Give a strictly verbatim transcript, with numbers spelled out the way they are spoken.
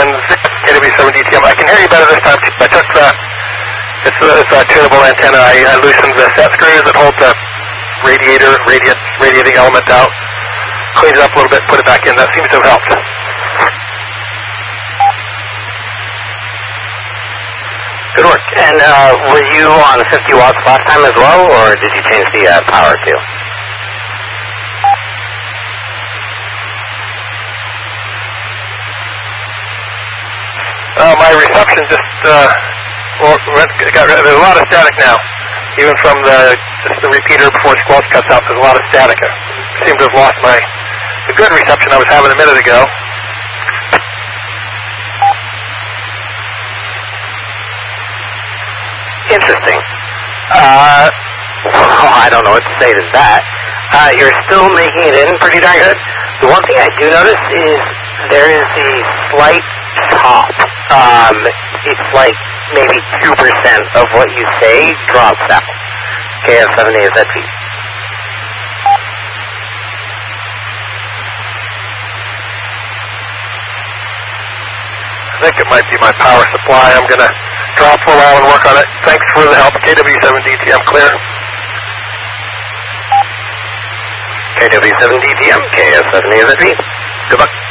and K W seven D T M. I can hear you better this time. I took the, it's a, it's a tunable antenna. I, I loosened the set screws that hold the radiator, radiate, radiating element out, cleaned it up a little bit, put it back in. That seems to have helped. Good work. And uh, were you on fifty watts last time as well, or did you change the uh, power too? Uh, my reception just, uh, well, got rid of, there's a lot of static now. Even from the, just the repeater before squelch cuts out, there's a lot of static. I seem to have lost my, the good reception I was having a minute ago. Interesting. Uh, well, I don't know what to say to that. Uh, you're still making it in pretty darn good. The one thing I do notice is there is a slight top. Um, it's like maybe two percent of what you say drops out. K F seven A Z P. I think it might be my power supply. I'm going to drop for a while and work on it. Thanks for the help. K W seven D T M clear. K W seven D T M, K F seven A Z P. Good luck.